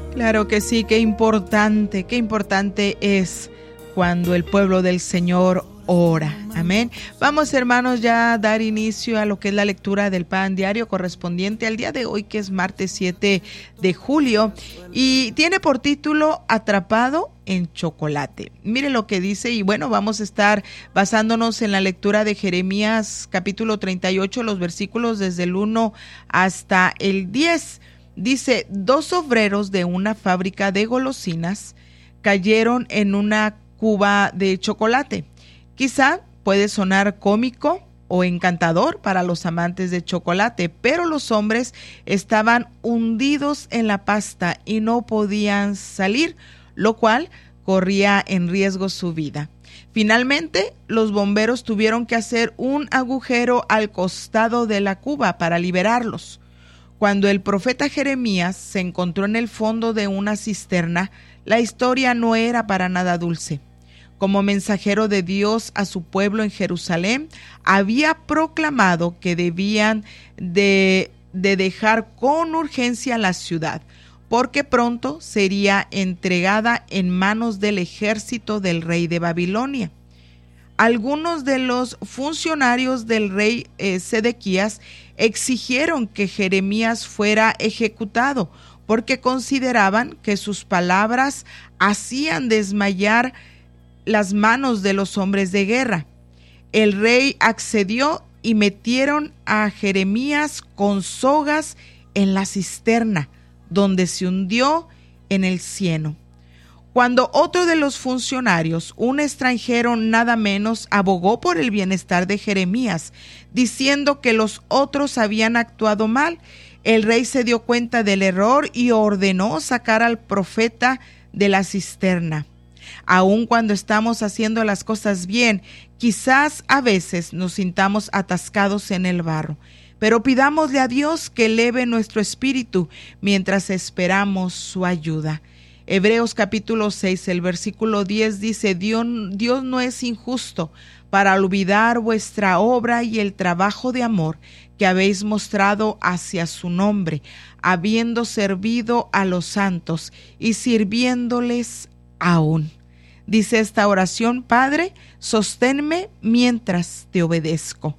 Claro que sí, qué importante es cuando el pueblo del Señor ora. Amén. Vamos, hermanos, ya a dar inicio a lo que es la lectura del pan diario correspondiente al día de hoy, que es martes 7 de julio, y tiene por título Atrapado en chocolate. Mire lo que dice, y bueno, vamos a estar basándonos en la lectura de Jeremías capítulo 38, los versículos desde el 1 hasta el 10. Dice: 2 obreros de una fábrica de golosinas cayeron en una cuba de chocolate. Quizá puede sonar cómico o encantador para los amantes de chocolate, pero los hombres estaban hundidos en la pasta y no podían salir, lo cual corría en riesgo su vida. Finalmente, los bomberos tuvieron que hacer un agujero al costado de la cuba para liberarlos. Cuando el profeta Jeremías se encontró en el fondo de una cisterna, la historia no era para nada dulce. Como mensajero de Dios a su pueblo en Jerusalén, había proclamado que debían de dejar con urgencia la ciudad, porque pronto sería entregada en manos del ejército del rey de Babilonia. Algunos de los funcionarios del rey Sedequías exigieron que Jeremías fuera ejecutado porque consideraban que sus palabras hacían desmayar las manos de los hombres de guerra. El rey accedió y metieron a Jeremías con sogas en la cisterna, donde se hundió en el cieno. Cuando otro de los funcionarios, un extranjero nada menos, abogó por el bienestar de Jeremías, diciendo que los otros habían actuado mal, el rey se dio cuenta del error y ordenó sacar al profeta de la cisterna. Aun cuando estamos haciendo las cosas bien, quizás a veces nos sintamos atascados en el barro, pero pidámosle a Dios que eleve nuestro espíritu mientras esperamos su ayuda. Hebreos capítulo 6, el versículo 10 dice: Dios no es injusto para olvidar vuestra obra y el trabajo de amor que habéis mostrado hacia su nombre, habiendo servido a los santos y sirviéndoles aún. Dice esta oración: Padre, sosténme mientras te obedezco.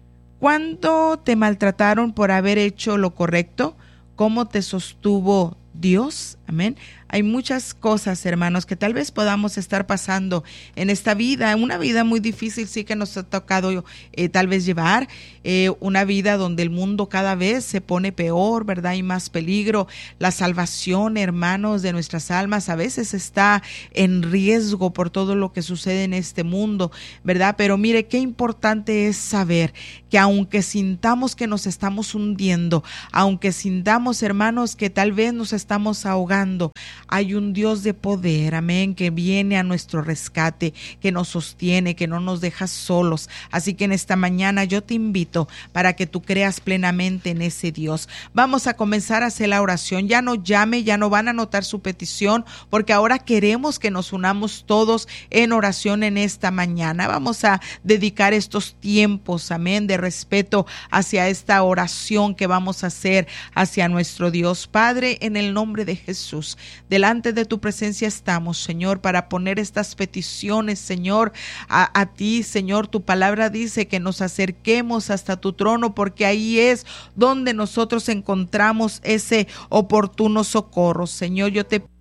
¿Cuándo te maltrataron por haber hecho lo correcto? ¿Cómo te sostuvo Dios? Amén. Hay muchas cosas, hermanos, que tal vez podamos estar pasando en esta vida, una vida muy difícil, sí, que nos ha tocado tal vez llevar, una vida donde el mundo cada vez se pone peor, ¿verdad? Hay más peligro. La salvación, hermanos, de nuestras almas a veces está en riesgo por todo lo que sucede en este mundo, ¿verdad? Pero mire, qué importante es saber que aunque sintamos que nos estamos hundiendo, aunque sintamos, hermanos, que tal vez nos estamos ahogando, hay un Dios de poder, amén, que viene a nuestro rescate, que nos sostiene, que no nos deja solos. Así que en esta mañana yo te invito para que tú creas plenamente en ese Dios. Vamos a comenzar a hacer la oración. Ya no llame, ya no van a anotar su petición, porque ahora queremos que nos unamos todos en oración en esta mañana. Vamos a dedicar estos tiempos, amén, de respeto hacia esta oración que vamos a hacer hacia nuestro Dios. Padre, en el nombre de Jesús, delante de tu presencia estamos, Señor, para poner estas peticiones, Señor, a ti, Señor. Tu palabra dice que nos acerquemos hasta tu trono, porque ahí es donde nosotros encontramos ese oportuno socorro. Señor, yo te